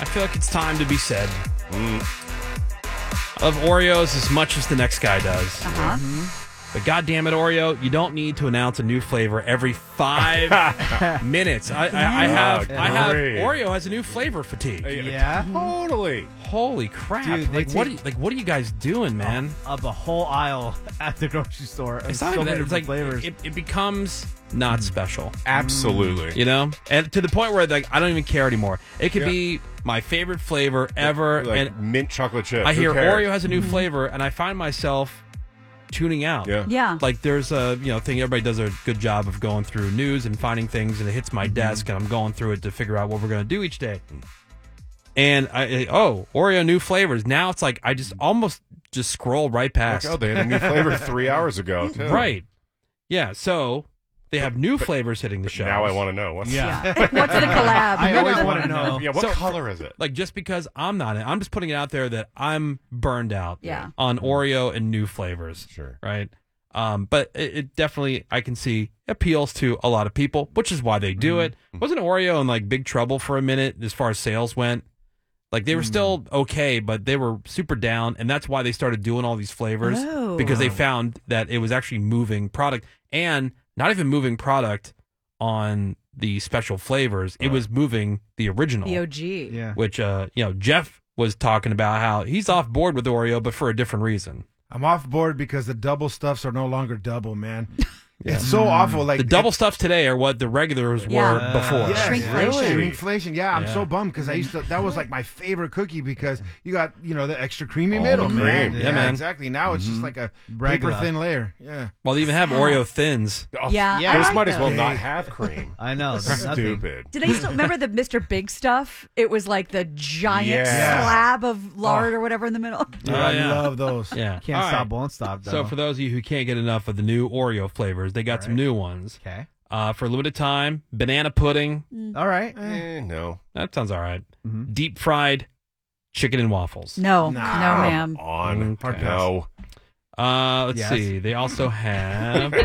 I feel like it's time to be said. Of Oreos as much as the next guy does. But goddamn it, Oreo, you don't need to announce a new flavor every 5 minutes. I have Oreo has a new flavor fatigue. Yeah. Totally. Holy crap! Dude, what are you guys doing, man? Up a whole aisle at the grocery store. It's So not even many that. It's like flavors. it becomes not special. Absolutely. You know, and to the point where like I don't even care anymore. It could be my favorite flavor ever, Like and mint chocolate chip. I Who hear cares? Oreo has a new flavor, and I find myself tuning out. Yeah. Like there's a thing everybody does a good job of going through news and finding things, and it hits my desk, and I'm going through it to figure out what we're going to do each day. And Oreo new flavors. Now it's like I just almost just scroll right past. Like, oh, they had a new flavor 3 hours ago, too. Right. Yeah. So they have new flavors hitting the shelves. Now I want to know. What's What's the collab? I always want to know. Yeah, what So- color is it? Like just because I'm not in, I'm just putting it out there that I'm burned out. Yeah. On Oreo and new flavors. Sure. Right. But it definitely I can see appeals to a lot of people, which is why they do it. Wasn't Oreo in like big trouble for a minute as far as sales went? Like they were still okay, but they were super down, and that's why they started doing all these flavors Oh. because they found that it was actually moving product, and not even moving product on the special flavors. It was moving the original, The OG. Yeah. which Jeff was talking about how he's off board with Oreo, but for a different reason. I'm off board because the double stuffs are no longer double, man. It's so awful. Like The double stuffs today are what the regulars Yeah. were before. Yes, Shrinkflation. Shrinkflation. Yeah, I'm Yeah. so bummed because I used to. That was like my favorite cookie because you got the extra creamy All middle, the man. cream. Yeah, man. Exactly. Now it's just like a Regular. paper thin layer. Yeah. Well, they even have Oreo thins. Oh, Yeah, Yeah. This I might like as well those. not have cream. I know. there's nothing. Stupid. Did I still remember the Mr. Big stuff? It was like the giant Yeah. slab of lard or whatever in the middle. Dude, Oh, I yeah. love those. Yeah. Can't All stop, right. won't stop, though. So for those of you who can't get enough of the new Oreo flavors, they got some new ones. Okay. For a limited time, banana pudding. All right. No. That sounds all right. Deep fried chicken and waffles. No, Nah. no, ma'am. On. Okay. No. Let's Yes. see. They also have.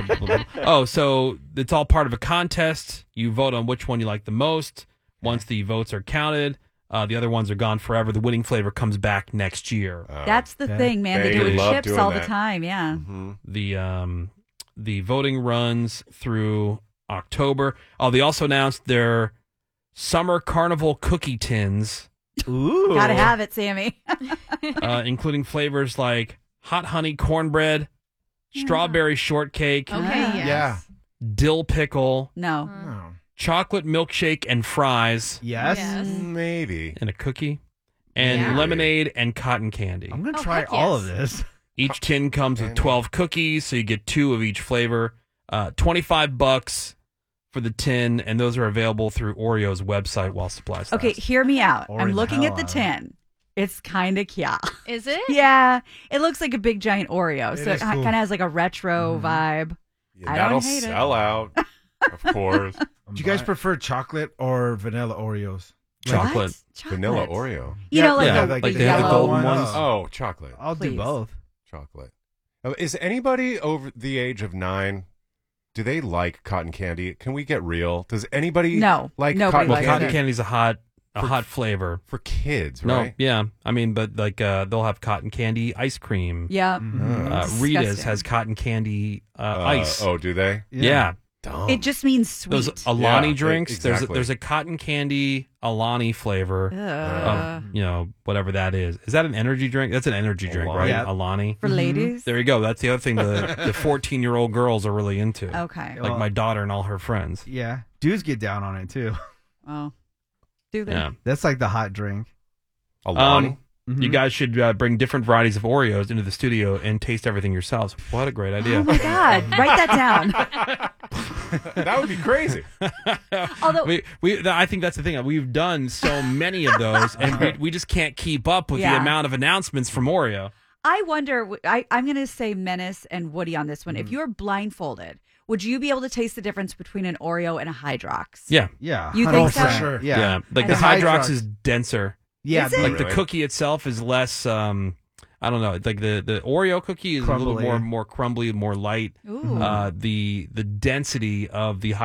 So it's all part of a contest. You vote on which one you like the most. Once the votes are counted, the other ones are gone forever. The winning flavor comes back next year. That's the thing, man. They They do it with love chips doing all the that. time. Yeah. The voting runs through October. Oh, they also announced their summer carnival cookie tins, Ooh. Gotta have it, Sammy. including flavors like hot honey cornbread, strawberry shortcake, Okay, yes. Yeah. dill pickle, No. Oh. chocolate milkshake and fries, Yes. Yes. Maybe. and a cookie, and Yeah. lemonade and cotton candy. I'm going to Oh, try heck all yes. of this. Each tin comes with 12 cookies, so you get 2 of each flavor. $25 for the tin, and those are available through Oreo's website while supplies Okay, last. hear me out. Or I'm the looking hell at the out of tin. It's kind of cute. Is it? Yeah, it looks like a big giant Oreo, It so it is kind cool. of has like a retro vibe. Yeah, I that'll don't hate it. sell out. Of course. Do you guys prefer chocolate or vanilla Oreos? Chocolate. What? Vanilla Chocolate. Oreo. You know, like Yeah, the, like the they have the yellow golden one. ones. Oh, chocolate. I'll do Please. both. Chocolate. Is anybody over the age of 9? Do they like cotton candy? Can we get real? Does anybody No, like nobody cotton Well, likes candy cotton candy's a hot flavor. for kids, No, right? yeah. I mean, but like they'll have cotton candy ice cream. Yeah. Rita's Disgusting. has cotton candy ice. Oh, do they? Yeah. Dumb. It just means sweet. Those Alani Yeah, drinks. exactly. There's a cotton candy Alani flavor. Whatever that is. Is that an energy drink? That's an energy drink, Alani. right? Yeah. Alani. For ladies? There you go. That's the other thing the 14-year-old girls are really into. Okay. Like my daughter and all her friends. Yeah. Dudes get down on it, too. Oh. Do they? Yeah. That's like the hot drink. Alani. You guys should bring different varieties of Oreos into the studio and taste everything yourselves. What a great idea. Oh my God. Write that down. That would be crazy. Although, I think that's the thing. We've done so many of those, and we just can't keep up with the Yeah. amount of announcements from Oreo. I wonder, I'm going to say Menace and Woody on this one. If you're blindfolded, would you be able to taste the difference between an Oreo and a Hydrox? Yeah. Yeah. You think 100%. so? Sure. Yeah. Like And the Hydrox Hydrox is denser. Yeah. Is it? Like the Really? cookie itself is less. I don't know. Like the Oreo cookie is a Crumbly. little more crumbly, more light. Ooh. The density of the